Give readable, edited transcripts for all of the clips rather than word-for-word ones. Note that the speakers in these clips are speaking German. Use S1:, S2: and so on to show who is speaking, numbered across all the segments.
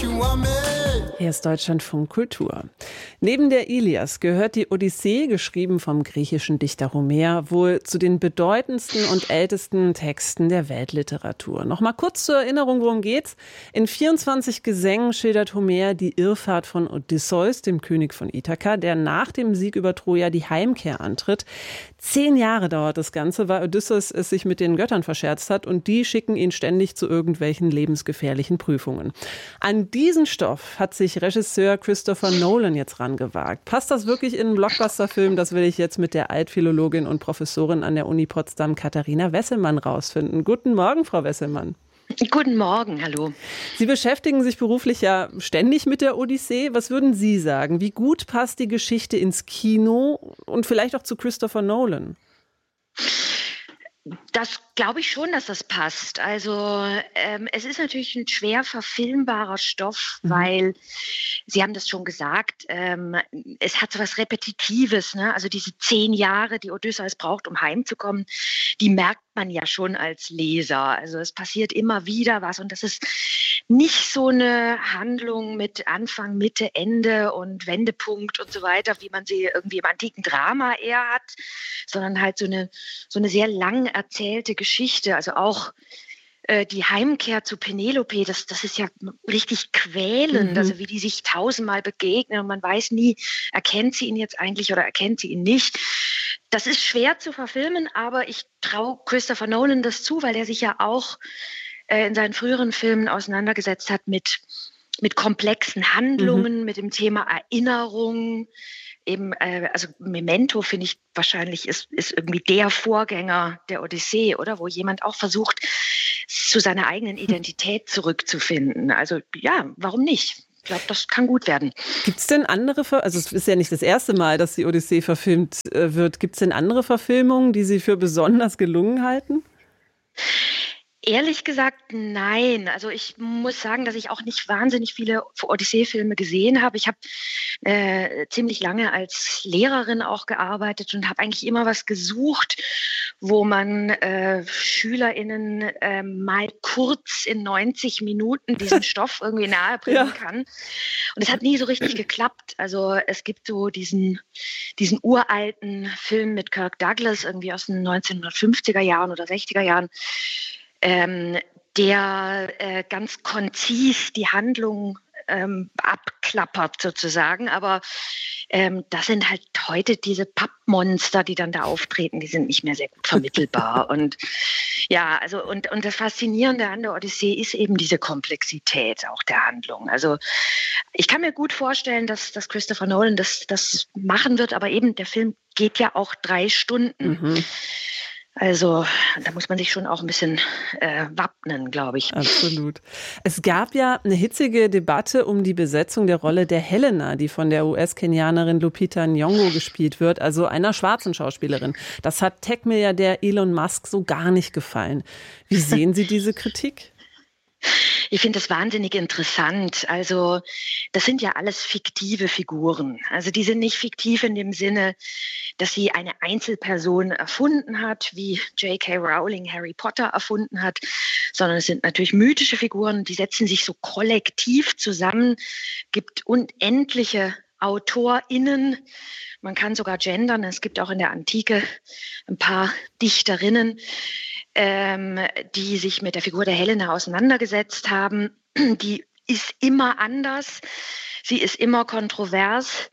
S1: Hier ist Deutschlandfunk Kultur. Neben der Ilias gehört die Odyssee, geschrieben vom griechischen Dichter Homer, wohl zu den bedeutendsten und ältesten Texten der Weltliteratur. Noch mal kurz zur Erinnerung, worum geht's? In 24 Gesängen schildert Homer die Irrfahrt von Odysseus, dem König von Ithaka, der nach dem Sieg über Troja die Heimkehr antritt. 10 Jahre dauert das Ganze, weil Odysseus es sich mit den Göttern verscherzt hat und die schicken ihn ständig zu irgendwelchen lebensgefährlichen Prüfungen. An diesen Stoff hat sich Regisseur Christopher Nolan jetzt rangewagt. Passt das wirklich in einen Blockbuster-Film? Das will ich jetzt mit der Altphilologin und Professorin an der Uni Potsdam, Katharina Wesselmann, rausfinden. Guten Morgen, Frau Wesselmann.
S2: Guten Morgen, hallo.
S1: Sie beschäftigen sich beruflich ja ständig mit der Odyssee. Was würden Sie sagen? Wie gut passt die Geschichte ins Kino und vielleicht auch zu Christopher Nolan?
S2: Das glaube ich schon, dass das passt. Also es ist natürlich ein schwer verfilmbarer Stoff, weil, Sie haben das schon gesagt, es hat so was Repetitives, ne? Also diese 10 Jahre, die Odysseus braucht, um heimzukommen, die merkt man ja schon als Leser. Also es passiert immer wieder was und das ist nicht so eine Handlung mit Anfang, Mitte, Ende und Wendepunkt und so weiter, wie man sie irgendwie im antiken Drama eher hat, sondern halt so eine sehr lang erzählte Geschichte. Also auch die Heimkehr zu Penelope, das ist ja richtig quälend, also wie die sich 1000-mal begegnen und man weiß nie, erkennt sie ihn jetzt eigentlich oder erkennt sie ihn nicht. Das ist schwer zu verfilmen, aber ich traue Christopher Nolan das zu, weil er sich ja auch in seinen früheren Filmen auseinandergesetzt hat mit komplexen Handlungen, mit dem Thema Erinnerung. Eben, also Memento, finde ich, wahrscheinlich ist irgendwie der Vorgänger der Odyssee, oder? Wo jemand auch versucht, zu seiner eigenen Identität zurückzufinden. Also ja, warum nicht? Ich glaube, das kann gut werden.
S1: Gibt es denn andere, also es ist ja nicht das erste Mal, dass die Odyssee verfilmt wird. Gibt es denn andere Verfilmungen, die Sie für besonders gelungen halten?
S2: Ehrlich gesagt, nein. Also ich muss sagen, dass ich auch nicht wahnsinnig viele Odyssee-Filme gesehen habe. Ich habe ziemlich lange als Lehrerin auch gearbeitet und habe eigentlich immer was gesucht, wo man SchülerInnen mal kurz in 90 Minuten diesen Stoff irgendwie nahebringen kann. Und es hat nie so richtig geklappt. Also es gibt so diesen uralten Film mit Kirk Douglas, irgendwie aus den 1950er Jahren oder 60er Jahren, der ganz konzis die Handlung abklappert sozusagen, aber das sind halt heute diese Pappmonster, die dann da auftreten, die sind nicht mehr sehr gut vermittelbar. Und ja, also und das Faszinierende an der Odyssee ist eben diese Komplexität auch der Handlung. Also ich kann mir gut vorstellen, dass Christopher Nolan das machen wird, aber eben der Film geht ja auch 3 Stunden. Also da muss man sich schon auch ein bisschen wappnen, glaube ich.
S1: Absolut. Es gab ja eine hitzige Debatte um die Besetzung der Rolle der Helena, die von der US-Kenianerin Lupita Nyong'o gespielt wird, also einer schwarzen Schauspielerin. Das hat Tech-Milliardär Elon Musk so gar nicht gefallen. Wie sehen Sie diese Kritik?
S2: Ich finde das wahnsinnig interessant. Also das sind ja alles fiktive Figuren. Also die sind nicht fiktiv in dem Sinne, dass sie eine Einzelperson erfunden hat, wie J.K. Rowling Harry Potter erfunden hat, sondern es sind natürlich mythische Figuren, die setzen sich so kollektiv zusammen, gibt unendliche AutorInnen. Man kann sogar gendern. Es gibt auch in der Antike ein paar Dichterinnen, die sich mit der Figur der Helena auseinandergesetzt haben. Die ist immer anders. Sie ist immer kontrovers.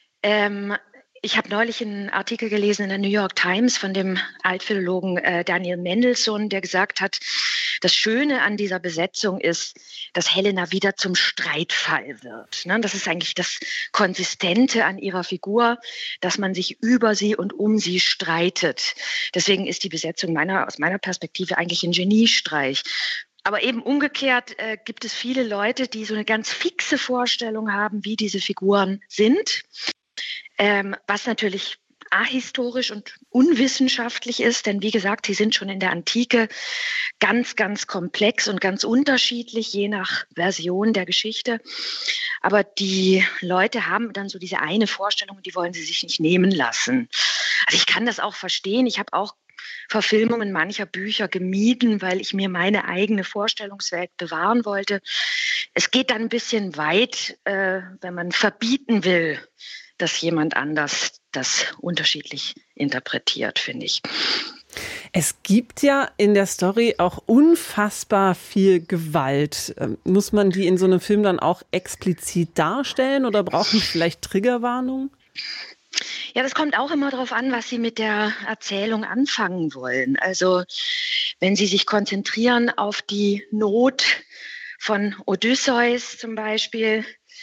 S2: Ich habe neulich einen Artikel gelesen in der New York Times von dem Altphilologen Daniel Mendelssohn, der gesagt hat, das Schöne an dieser Besetzung ist, dass Helena wieder zum Streitfall wird. Ne? Das ist eigentlich das Konsistente an ihrer Figur, dass man sich über sie und um sie streitet. Deswegen ist die Besetzung aus meiner Perspektive eigentlich ein Geniestreich. Aber eben umgekehrt gibt es viele Leute, die so eine ganz fixe Vorstellung haben, wie diese Figuren sind. Was natürlich ahistorisch und unwissenschaftlich ist, denn wie gesagt, sie sind schon in der Antike ganz, ganz komplex und ganz unterschiedlich, je nach Version der Geschichte. Aber die Leute haben dann so diese eine Vorstellung, die wollen sie sich nicht nehmen lassen. Also ich kann das auch verstehen. Ich habe auch Verfilmungen mancher Bücher gemieden, weil ich mir meine eigene Vorstellungswelt bewahren wollte. Es geht dann ein bisschen weit, wenn man verbieten will, dass jemand anders das unterschiedlich interpretiert, finde ich.
S1: Es gibt ja in der Story auch unfassbar viel Gewalt. Muss man die in so einem Film dann auch explizit darstellen oder brauchen vielleicht Triggerwarnungen?
S2: Ja, das kommt auch immer darauf an, was Sie mit der Erzählung anfangen wollen. Also wenn Sie sich konzentrieren auf die Not von Odysseus zum Beispiel,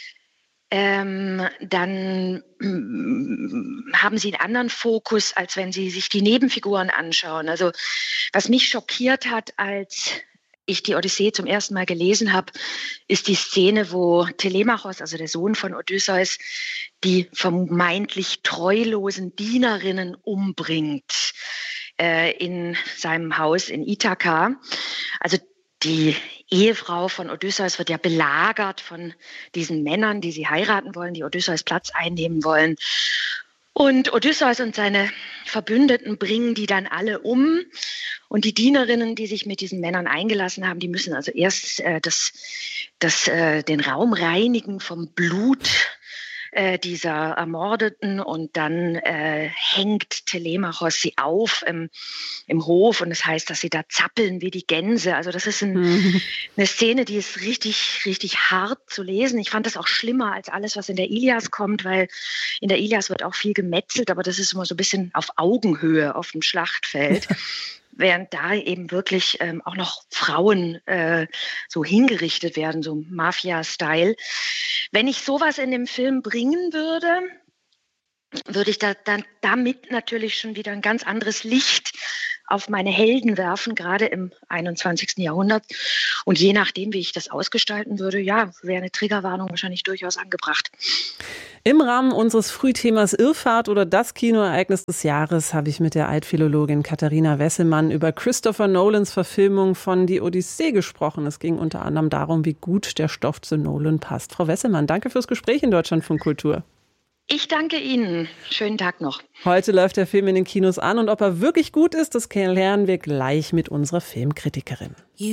S2: dann haben Sie einen anderen Fokus, als wenn Sie sich die Nebenfiguren anschauen. Also was mich schockiert hat, als ich die Odyssee zum ersten Mal gelesen habe, ist die Szene, wo Telemachos, also der Sohn von Odysseus, die vermeintlich treulosen Dienerinnen umbringt in seinem Haus in Ithaka. Also die Ehefrau von Odysseus wird ja belagert von diesen Männern, die sie heiraten wollen, die Odysseus Platz einnehmen wollen. Und Odysseus und seine Verbündeten bringen die dann alle um. Und die Dienerinnen, die sich mit diesen Männern eingelassen haben, die müssen also erst den Raum reinigen vom Blut dieser Ermordeten, und dann hängt Telemachos sie auf im Hof, und das heißt, dass sie da zappeln wie die Gänse. Also das ist eine Szene, die ist richtig, richtig hart zu lesen. Ich fand das auch schlimmer als alles, was in der Ilias kommt, weil in der Ilias wird auch viel gemetzelt, aber das ist immer so ein bisschen auf Augenhöhe auf dem Schlachtfeld. Während da eben wirklich auch noch Frauen so hingerichtet werden, so Mafia-Style. Wenn ich sowas in dem Film bringen würde, würde ich dann damit natürlich schon wieder ein ganz anderes Licht auf meine Helden werfen, gerade im 21. Jahrhundert. Und je nachdem, wie ich das ausgestalten würde, ja, wäre eine Triggerwarnung wahrscheinlich durchaus angebracht.
S1: Im Rahmen unseres Frühthemas Irrfahrt oder das Kinoereignis des Jahres habe ich mit der Altphilologin Katharina Wessemann über Christopher Nolans Verfilmung von Die Odyssee gesprochen. Es ging unter anderem darum, wie gut der Stoff zu Nolan passt. Frau Wessemann, danke fürs Gespräch in Deutschlandfunk Kultur.
S2: Ich danke Ihnen. Schönen Tag noch.
S1: Heute läuft der Film in den Kinos an, und ob er wirklich gut ist, das lernen wir gleich mit unserer Filmkritikerin.